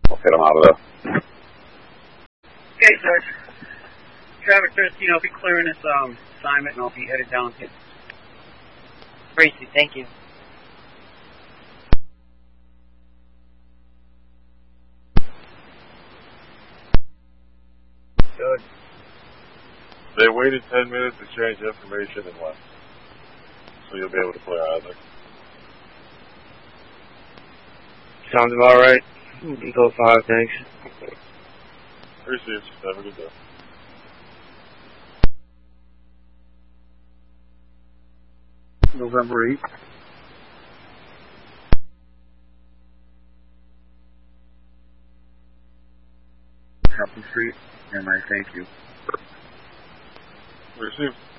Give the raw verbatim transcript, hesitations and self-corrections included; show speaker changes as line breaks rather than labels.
We'll hit them out of there.
Okay, Sarge. Traffic thirteen, I'll be clearing this um, assignment and I'll be headed down here.
Gracie, thank you.
Good.
They waited ten minutes to change information and left. So you'll be able to clear out of there.
Sounds about right. Until five, thanks.
Received. Have a good day.
November eighth. Captain Street, and I thank you.
Received.